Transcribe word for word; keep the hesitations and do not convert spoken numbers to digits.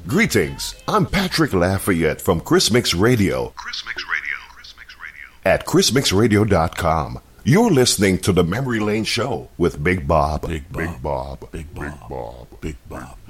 Greetings, I'm Patrick Lafayette from Chris Mix Radio. Chris Mix Radio. Chris Mix Radio. At chris mix radio dot com. You're listening to the Memory Lane Show with Big Bob. Big Bob. Big Bob. Big Bob. Big Bob. Big Bob.